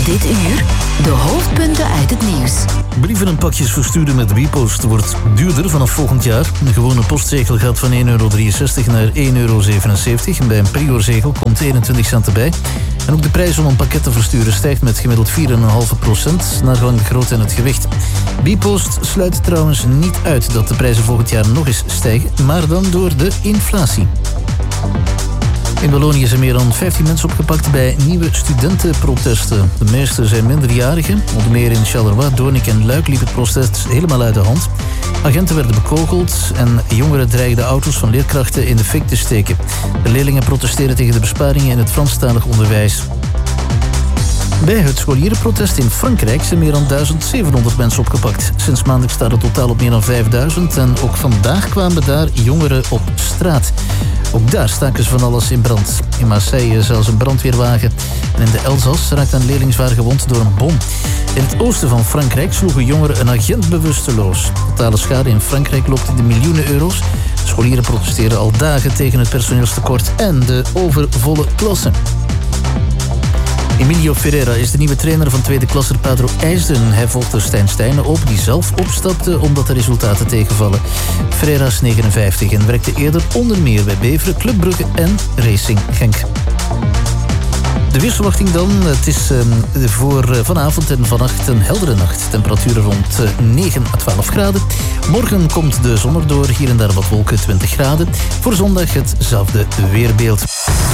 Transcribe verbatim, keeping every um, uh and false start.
Dit uur de hoofdpunten uit het nieuws. Brieven en pakjes versturen met Bpost wordt duurder vanaf volgend jaar. De gewone postzegel gaat van één euro drieënzestig naar één euro zevenenzeventig. En bij een priorzegel komt eenentwintig cent erbij. En ook de prijs om een pakket te versturen stijgt met gemiddeld vier komma vijf procent naar gelang de grootte en het gewicht. Bpost sluit trouwens niet uit dat de prijzen volgend jaar nog eens stijgen, maar dan door de inflatie. In Wallonië zijn meer dan vijftien mensen opgepakt bij nieuwe studentenprotesten. De meeste zijn minderjarigen. Onder meer in Charleroi, Doornik en Luik liep het protest helemaal uit de hand. Agenten werden bekogeld en jongeren dreigden auto's van leerkrachten in de fik te steken. De leerlingen protesteren tegen de besparingen in het Franstalig onderwijs. Bij het scholierenprotest in Frankrijk zijn meer dan duizend zevenhonderd mensen opgepakt. Sinds maandag staat het totaal op meer dan vijfduizend en ook vandaag kwamen daar jongeren op straat. Ook daar staken ze van alles in brand. In Marseille zelfs een brandweerwagen. En in de Elzas raakte een leerling zwaar gewond door een bom. In het oosten van Frankrijk sloegen jongeren een agent bewusteloos. Totale schade in Frankrijk loopt in de miljoenen euro's. De scholieren protesteren al dagen tegen het personeelstekort en de overvolle klassen. Emilio Ferreira is de nieuwe trainer van tweede klasser Padro IJsden. Hij volgde Stijn Stijnen op, die zelf opstapte omdat de resultaten tegenvallen. Ferreira is negenenvijftig en werkte eerder onder meer bij Beveren, Club Brugge en Racing Genk. De weersverwachting dan. Het is uh, voor uh, vanavond en vannacht een heldere nacht. Temperaturen rond uh, negen à twaalf graden. Morgen komt de zon erdoor, hier en daar wat wolken, twintig graden. Voor zondag hetzelfde weerbeeld.